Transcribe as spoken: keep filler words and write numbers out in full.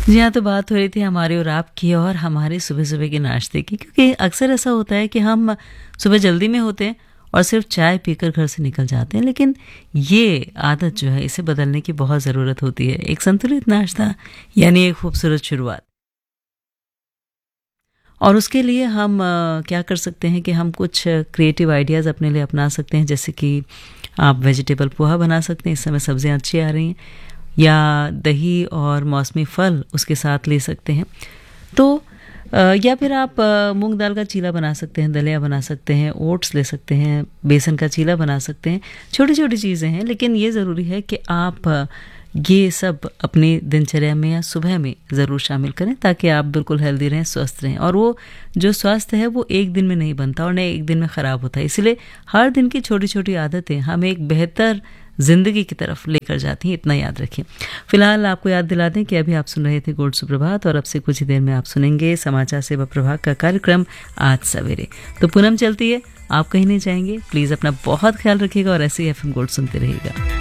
जी हाँ, तो बात हो रही थी हमारी और आपकी और हमारे सुबह-सुबह के नाश्ते की, क्योंकि अक्सर ऐसा होता है कि हम सुबह जल्दी में होते हैं और सिर्फ चाय पीकर घर से निकल जाते हैं, लेकिन ये आदत जो है इसे बदलने की बहुत ज़रूरत होती है। एक संतुलित नाश्ता यानी एक खूबसूरत शुरुआत। और उसके लिए हम अ, क्या कर सकते हैं कि हम कुछ क्रिएटिव आइडियाज़ अपने लिए अपना सकते हैं, जैसे कि आप वेजिटेबल पोहा बना सकते हैं, इस समय सब्जियाँ अच्छी आ रही हैं, या दही और मौसमी फल उसके साथ ले सकते हैं। तो अ, या फिर आप अ, मूंग दाल का चीला बना सकते हैं, दलिया बना सकते हैं, ओट्स ले सकते हैं, बेसन का चीला बना सकते हैं। छोटी-छोटी चीज़ें हैं, लेकिन ये ज़रूरी है कि आप अ, ये सब अपनी दिनचर्या में या सुबह में ज़रूर शामिल करें, ताकि आप बिल्कुल हेल्दी रहें, स्वस्थ रहें। और वो जो स्वास्थ्य है वो एक दिन में नहीं बनता और न एक दिन में ख़राब होता है। इसलिए हर दिन की छोटी-छोटी आदतें हमें एक बेहतर ज़िंदगी की तरफ लेकर जाती हैं, इतना याद रखें। फिलहाल आपको याद दिला दें कि अभी आप सुन रहे थे गोल्ड सुप्रभात, और अब से कुछ ही देर में आप सुनेंगे समाचार सेवा प्रभाग का कार्यक्रम आज सवेरे। तो पूनम चलती है, आप कहीं नहीं जाएंगे। प्लीज़ अपना बहुत ख्याल रखिएगा और ऐसे ही एफ एम गोल्ड सुनते रहिएगा।